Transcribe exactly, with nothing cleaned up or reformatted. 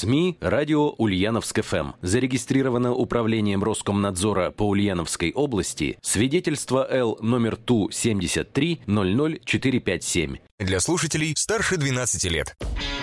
СМИ «Радио Ульяновск-ФМ». Зарегистрировано Управлением Роскомнадзора по Ульяновской области свидетельство Л номер Ту семьдесят три ноль ноль четыре пять семь. Для слушателей старше двенадцати лет.